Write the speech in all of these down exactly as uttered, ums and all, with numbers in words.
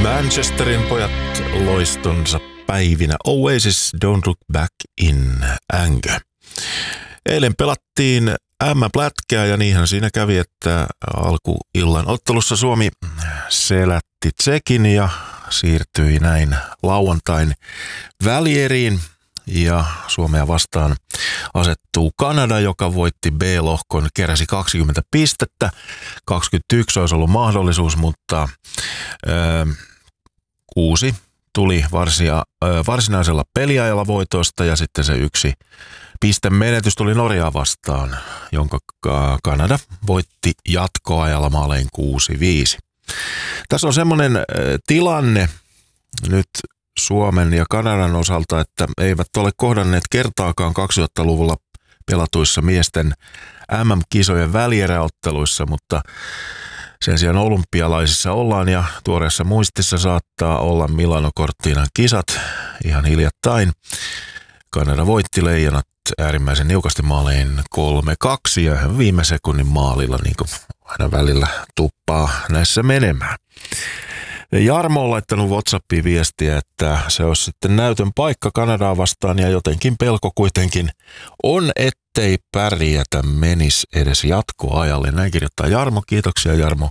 Manchesterin pojat loistonsa päivinä. Oasis, Don't Look Back in Anger. Eilen pelattiin äm äm-plätkää ja niinhän siinä kävi, että alkuillan ottelussa Suomi selätti Tsekin ja siirtyi näin lauantain välieriin. Ja Suomea vastaan asettuu Kanada, joka voitti B-lohkon, keräsi kaksikymmentä pistettä. kaksikymmentäyksi olisi ollut mahdollisuus, mutta ö, kuusi tuli varsia, ö, varsinaisella peliajalla voitosta ja sitten se yksi pistemenetys tuli Norjaa vastaan, jonka Kanada voitti jatkoajalla maalein kuusi viisi. Tässä on semmoinen ö, tilanne nyt Suomen ja Kanadan osalta, että eivät ole kohdanneet kertaakaan kaksituhattaluvulla pelatuissa miesten äm äm-kisojen välieräotteluissa, mutta sen sijaan olympialaisissa ollaan ja tuoreessa muistissa saattaa olla Milano Cortinan kisat ihan hiljattain. Kanada voitti leijonat äärimmäisen niukasti maalein kolme kaksi ja viime sekunnin maalilla niin kuin aina välillä tuppaa näissä menemään. Jarmo on laittanut WhatsAppiin viestiä, että se olisi sitten näytön paikka Kanadaa vastaan ja jotenkin pelko kuitenkin on, ettei pärjätä menisi edes jatkoajalle. Näin kirjoittaa Jarmo. Kiitoksia Jarmo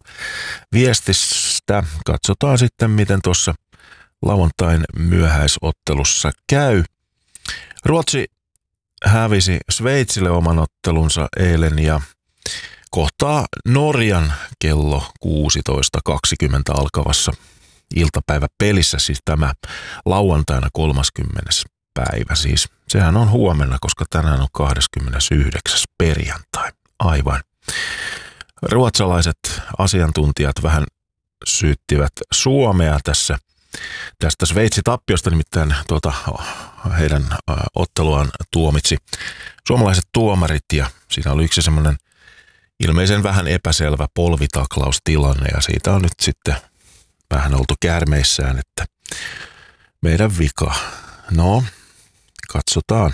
viestistä. Katsotaan sitten, miten tuossa lauantain myöhäisottelussa käy. Ruotsi hävisi Sveitsille oman ottelunsa eilen ja kohtaa Norjan kello kuusitoista kaksikymmentä alkavassa iltapäiväpelissä, siis tämä lauantaina kolmaskymmenes päivä. Siis sehän on huomenna, koska tänään on kahdeskymmenesyhdeksäs perjantai. Aivan. Ruotsalaiset asiantuntijat vähän syyttivät Suomea tässä tästä Sveitsi-tappiosta, nimittäin tuota, heidän otteluaan tuomitsi suomalaiset tuomarit ja siinä oli yksi semmoinen ilmeisen vähän epäselvä polvitaklaustilanne ja siitä on nyt sitten vähän oltu käärmeissään, että meidän vika. No, katsotaan,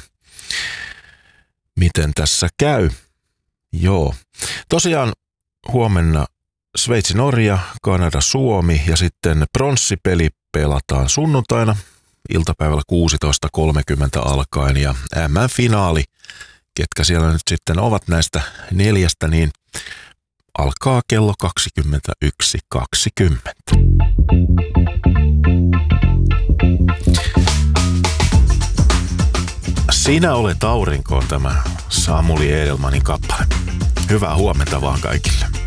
miten tässä käy. Joo, tosiaan huomenna Sveitsi-Norja, Kanada-Suomi ja sitten pronssipeli pelataan sunnuntaina iltapäivällä kuusitoista kolmekymmentä alkaen ja äm äm-finaali. Ketkä siellä nyt sitten ovat näistä neljästä, niin alkaa kello kaksikymmentäyksi kaksikymmentä. Sinä olet aurinko on tämä Samuli Edelmanin kappale. Hyvää huomenta vaan kaikille.